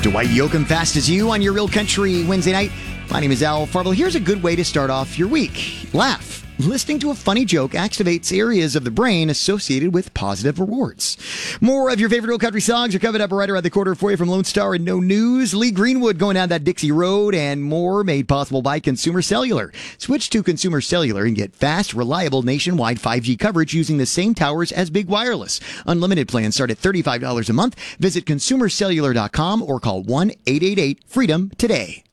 Dwight Yoakam fast as you on your Real Country Wednesday night. My name is Al Farble. Here's a good way to start off your week. Laugh. Listening to a funny joke activates areas of the brain associated with positive rewards. More of your favorite Real Country songs are coming up right around the corner for you from Lone Star and No News. Lee Greenwood going down that Dixie Road and more made possible by Consumer Cellular. Switch to Consumer Cellular and get fast, reliable nationwide 5G coverage using the same towers as Big Wireless. Unlimited plans start at $35 a month. Visit consumercellular.com or call 1-888-FREEDOM today.